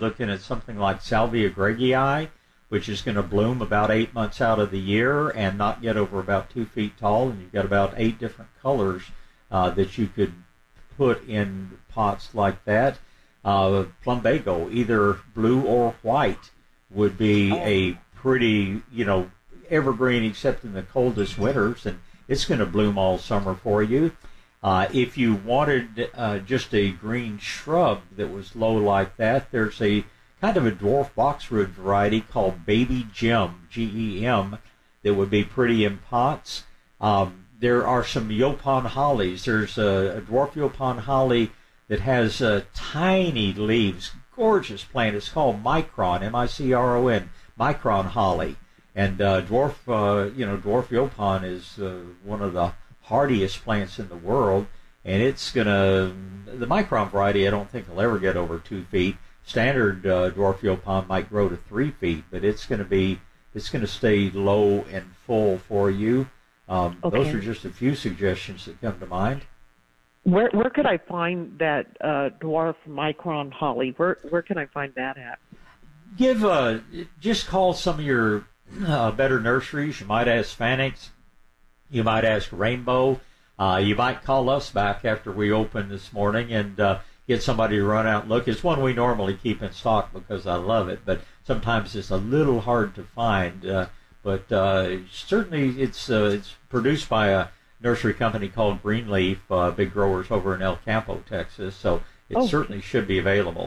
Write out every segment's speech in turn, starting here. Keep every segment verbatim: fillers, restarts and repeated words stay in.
looking at something like Salvia gregii, which is going to bloom about eight months out of the year and not get over about two feet tall. And you've got about eight different colors uh, that you could put in pots like that. Uh, plumbago, either blue or white, would be a pretty, you know, evergreen except in the coldest winters, and it's going to bloom all summer for you. Uh, if you wanted uh, just a green shrub that was low like that, there's a kind of a dwarf boxwood variety called Baby Gem, G E M, that would be pretty in pots. Um, there are some Yaupon hollies. There's a, a dwarf Yaupon holly that has uh, tiny leaves, gorgeous plant. It's called Micron, M I C R O N, Micron holly. And uh, dwarf, uh, you know, dwarf Yaupon is uh, one of the hardiest plants in the world, and it's gonna, the Micron variety I don't think will ever get over two feet. Standard uh, dwarf Yaupon might grow to three feet, but it's gonna be, it's gonna stay low and full for you. Um, okay. Those are just a few suggestions that come to mind. Where where could I find that uh, dwarf Micron holly? Where where can I find that at? Give uh, just call some of your uh, better nurseries. You might ask Fanix. You might ask Rainbow. Uh, you might call us back after we open this morning and uh, get somebody to run out and look. It's one we normally keep in stock because I love it, but sometimes it's a little hard to find. Uh, but uh, certainly it's uh, it's produced by a nursery company called Greenleaf, uh, big growers over in El Campo, Texas. So it oh. certainly should be available.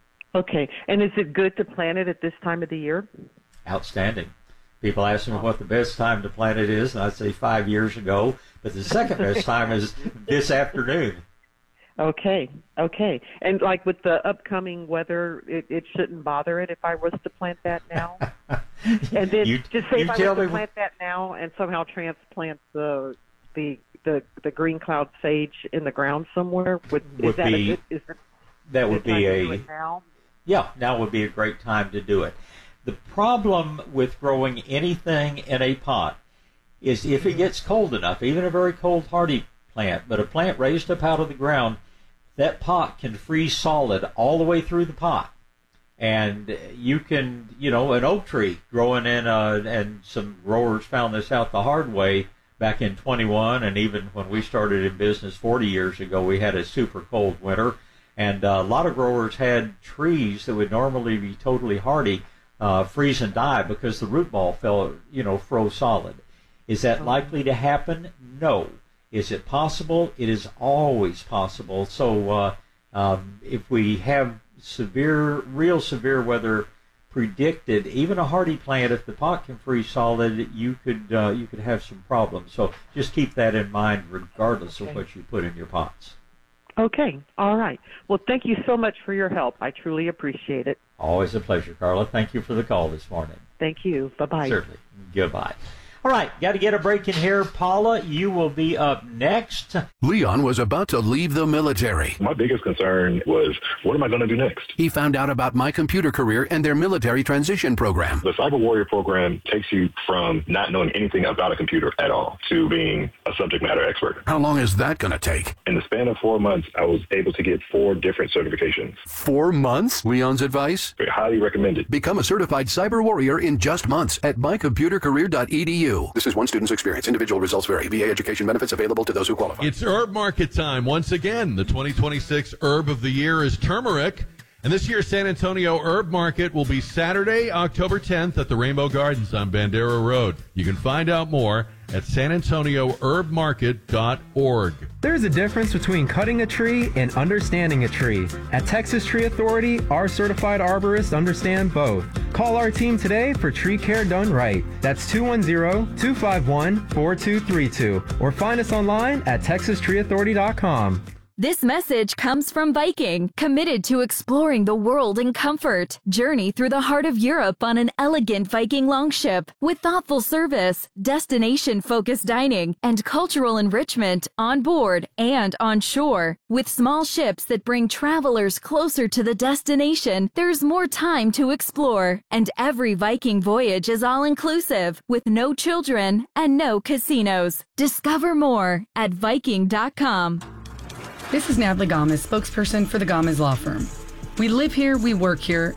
Okay. And is it good to plant it at this time of the year? Outstanding. People ask me what the best time to plant it is, and I say five years ago. But the second best time is this afternoon. Okay, okay. And like with the upcoming weather, it, it shouldn't bother it if I was to plant that now? And then you, just say if I was to me... plant that now and somehow transplant the the the, the green cloud sage in the ground somewhere, would, would is that be, a good, is that, that would be a now? Yeah, now would be a great time to do it. The problem with growing anything in a pot is if it gets cold enough, even a very cold hardy plant, but a plant raised up out of the ground, that pot can freeze solid all the way through the pot. And you can, you know, an oak tree growing in, uh, and some growers found this out the hard way back in twenty-one, and even when we started in business forty years ago, we had a super cold winter. And uh, a lot of growers had trees that would normally be totally hardy uh, freeze and die because the root ball fell, you know, froze solid. Is that likely to happen? No. Is it possible? It is always possible. So uh, um, if we have severe, real severe weather predicted, even a hardy plant, if the pot can freeze solid, you could uh, you could have some problems. So just keep that in mind regardless okay. of what you put in your pots. Okay. All right. Well, thank you so much for your help. I truly appreciate it. Always a pleasure, Carla. Thank you for the call this morning. Thank you. Bye-bye. Certainly. Goodbye. All right, got to get a break in here. Paula, you will be up next. Leon was about to leave the military. My biggest concern was, what am I going to do next? He found out about My Computer Career and their military transition program. The Cyber Warrior program takes you from not knowing anything about a computer at all to being a subject matter expert. How long is that going to take? In the span of four months, I was able to get four different certifications. Four months? Leon's advice? Very highly recommended. Become a certified Cyber Warrior in just months at my computer career dot e d u. This is one student's experience. Individual results vary. V A education benefits available to those who qualify. It's herb market time once again. The twenty twenty-six herb of the year is turmeric. And this year's San Antonio Herb Market will be Saturday, October tenth at the Rainbow Gardens on Bandera Road. You can find out more at san antonio herb market dot org. There's a difference between cutting a tree and understanding a tree. At Texas Tree Authority, our certified arborists understand both. Call our team today for tree care done right. That's two one zero, two five one, four two three two or find us online at texas tree authority dot com. This message comes from Viking, committed to exploring the world in comfort. Journey through the heart of Europe on an elegant Viking longship with thoughtful service, destination-focused dining, and cultural enrichment on board and on shore. With small ships that bring travelers closer to the destination, there's more time to explore. And every Viking voyage is all-inclusive, with no children and no casinos. Discover more at viking dot com. This is Natalie Gomez, spokesperson for the Gomez Law Firm. We live here, we work here,